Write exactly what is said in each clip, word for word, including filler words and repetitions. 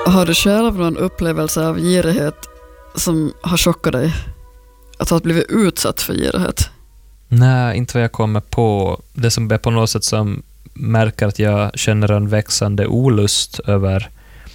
Har du själv någon upplevelse av girighet som har chockat dig? Att ha blivit utsatt för girighet? Nej, inte vad jag kommer på. Det som är på något sätt som märker att jag känner en växande olust över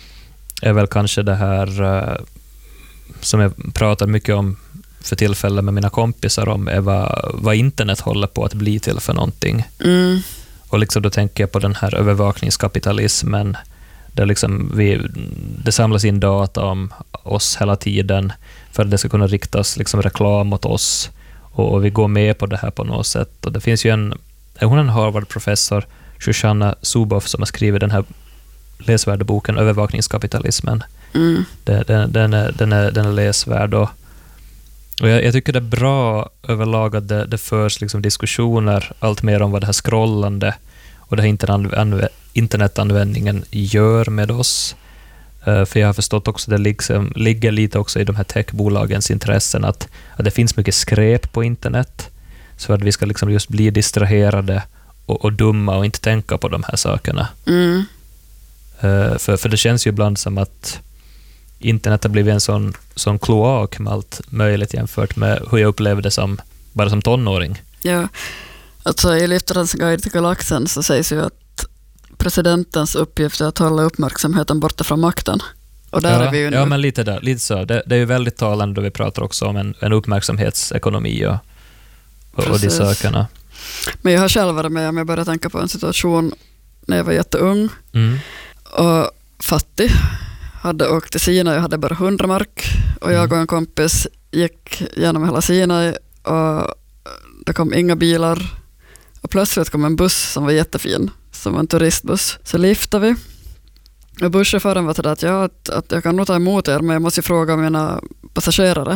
är väl kanske det här uh, som jag pratar mycket om för tillfällen med mina kompisar om är vad, vad internet håller på att bli till för någonting. Mm. Och liksom då tänker jag på den här övervakningskapitalismen där liksom vi, det samlas in data om oss hela tiden för att det ska kunna riktas liksom reklam mot oss och, och vi går med på det här på något sätt. Och det finns ju en, hon är en Harvard-professor, Shoshana Zuboff, som har skrivit den här läsvärda boken Övervakningskapitalismen. Mm. Det, den, den, är, den, är, den är läsvärd och, och jag, jag tycker det är bra överlag att det, det förs liksom diskussioner allt mer om vad det här scrollande och det här internetanv- internetanvändningen gör med oss. Uh, för jag har förstått också att det liksom, ligger lite också i de här techbolagens intressen att, att det finns mycket skräp på internet så att vi ska liksom just bli distraherade och, och dumma och inte tänka på de här sakerna. Mm. Uh, för, för det känns ju ibland som att internet har blivit en sån, sån kloak med allt möjligt jämfört med hur jag upplevde det som, bara som tonåring. Ja, alltså i Liftarens guide till galaxen så sägs ju att presidentens uppgift är att hålla uppmärksamheten borta från makten. Och där ja, är vi ju nu. Ja, men lite, där, lite så. Det, det är ju väldigt talande då vi pratar också om en, en uppmärksamhetsekonomi och, och, och de sakerna. Men jag har själv varit med om jag började tänka på en situation när jag var jätteung Mm. och fattig. Hade åkt till Sinai, jag hade bara hundra mark och jag och en kompis gick genom hela Sinai och det kom inga bilar och plötsligt kom en buss som var jättefin, som en turistbuss. Så liftade vi och busschauffören var till det att, ja, att, att jag kan nog ta emot er men jag måste fråga mina passagerare.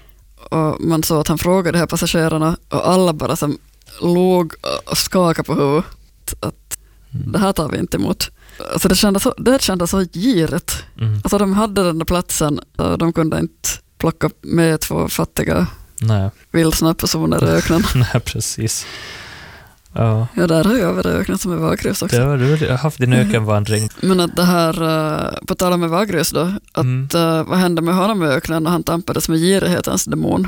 Och man såg att han frågade de här passagerarna och alla bara som låg och skakade på huvudet att det här tar vi inte emot. Alltså det kändes så, det kändes så girigt. Mm. Alltså de hade den där platsen och de kunde inte plocka med två fattiga vildsna personer i öknen. Nej, precis. Ja. Ja, där har jag varit i öknen som är Vagryus också. Det har du har haft din ökenvandring. Men att det här, på tal med Vagryus då, att mm. uh, vad hände med honom i öknen när han tampades med girighetens demon?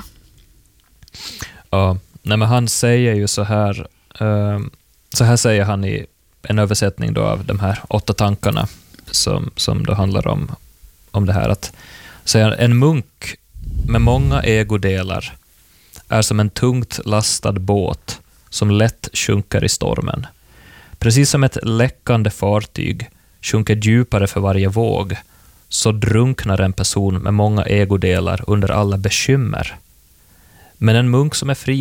Ja, nej men han säger ju så här, uh, så här säger han i en översättning då av de här åtta tankarna som, som då handlar om, om det här att säga, en munk med många ägodelar är som en tungt lastad båt som lätt sjunker i stormen. Precis som ett läckande fartyg sjunker djupare för varje våg så drunknar en person med många ägodelar under alla bekymmer. Men en munk som är fri